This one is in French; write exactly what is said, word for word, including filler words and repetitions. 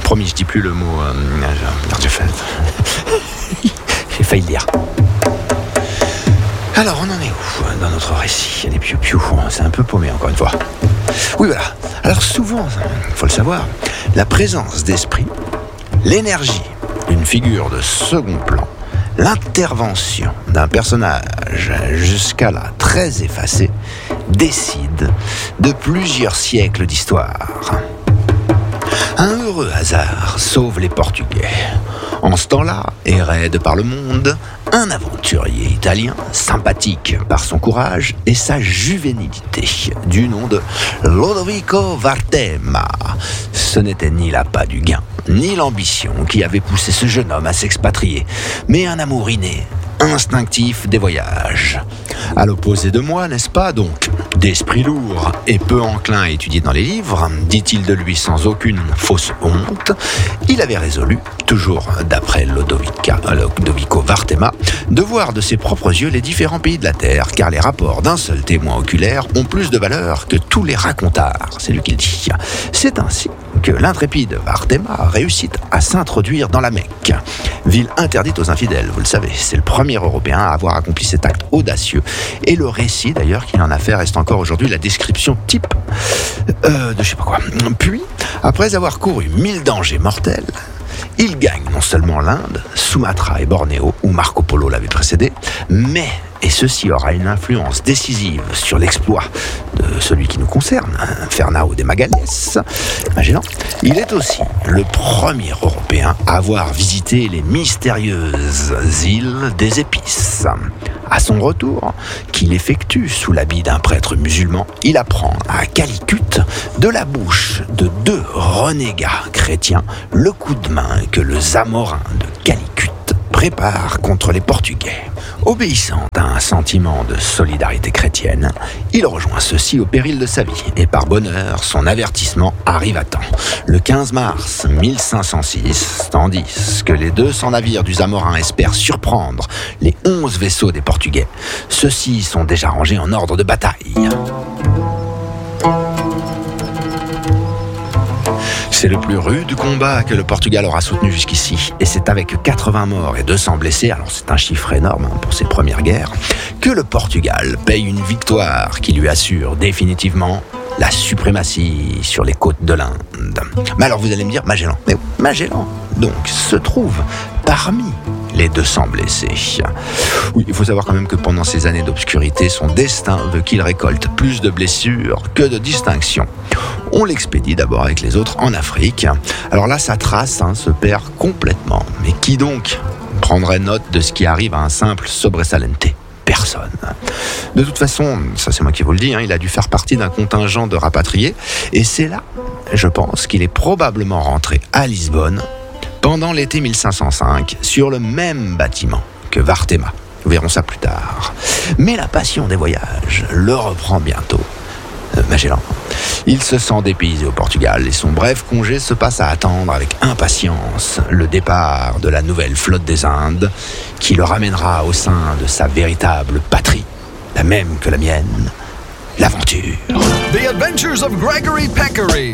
Promis, je dis plus le mot. Euh, j'ai fait. J'ai failli le dire. Alors, on en est où dans notre récit? Il y a des piou-piou, c'est un peu paumé encore une fois. Oui, voilà. Alors souvent, il faut le savoir, la présence d'esprit, l'énergie d'une figure de second plan, l'intervention d'un personnage jusqu'à là très effacé, décide de plusieurs siècles d'histoire. Un heureux hasard sauve les Portugais. En ce temps-là, errait de par le monde un aventurier italien sympathique par son courage et sa juvénilité, du nom de Lodovico Varthema. Ce n'était ni l'appât du gain, ni l'ambition qui avait poussé ce jeune homme à s'expatrier, mais un amour inné, instinctif des voyages. À l'opposé de moi, n'est-ce pas donc? D'esprit lourd et peu enclin à étudier dans les livres, dit-il de lui sans aucune fausse honte, il avait résolu, toujours d'après Lodovica, Lodovico Varthema, de voir de ses propres yeux les différents pays de la Terre, car les rapports d'un seul témoin oculaire ont plus de valeur que tous les racontards, c'est lui qui le dit. C'est ainsi que l'intrépide Varthema réussit à s'introduire dans la Mecque, ville interdite aux infidèles, vous le savez, c'est le premier Européen à avoir accompli cet acte audacieux, et le récit d'ailleurs qu'il en a fait reste encore aujourd'hui la description type euh, de je sais pas quoi. Puis, après avoir couru mille dangers mortels, il gagne non seulement l'Inde, Sumatra et Bornéo, où Marco Polo l'avait précédé, mais, et ceci aura une influence décisive sur l'exploit de celui qui nous concerne, Fernão de Magalhães, Magellan, il est aussi le premier Européen à avoir visité les mystérieuses îles des Épices. À son retour, qu'il effectue sous l'habit d'un prêtre musulman, il apprend à Calicut, de la bouche de deux renégats chrétiens, le coup de main que le Zamorin de Calicut prépare contre les Portugais. Obéissant à un sentiment de solidarité chrétienne, il rejoint ceux-ci au péril de sa vie, et par bonheur, son avertissement arrive à temps. Le quinze mars mille cinq cent six, tandis que les deux cents navires du Zamorin espèrent surprendre les onze vaisseaux des Portugais, ceux-ci sont déjà rangés en ordre de bataille. C'est le plus rude combat que le Portugal aura soutenu jusqu'ici. Et c'est avec quatre-vingts morts et deux cents blessés, alors c'est un chiffre énorme pour ses premières guerres, que le Portugal paye une victoire qui lui assure définitivement la suprématie sur les côtes de l'Inde. Mais alors vous allez me dire, Magellan, mais Magellan, donc, se trouve parmi les deux cents blessés. Oui, il faut savoir quand même que pendant ces années d'obscurité, son destin veut qu'il récolte plus de blessures que de distinctions. On l'expédie d'abord avec les autres en Afrique. Alors là, sa trace hein, se perd complètement. Mais qui donc prendrait note de ce qui arrive à un simple sobresalente? Personne. De toute façon, ça c'est moi qui vous le dis, hein, il a dû faire partie d'un contingent de rapatriés. Et c'est là, je pense, qu'il est probablement rentré à Lisbonne pendant l'été mille cinq cent cinq, sur le même bâtiment que Varthema. Nous verrons ça plus tard. Mais la passion des voyages le reprend bientôt. Euh, Magellan. Il se sent dépaysé au Portugal et son bref congé se passe à attendre avec impatience le départ de la nouvelle flotte des Indes qui le ramènera au sein de sa véritable patrie, la même que la mienne, l'aventure. The Adventures of Gregory Peccary.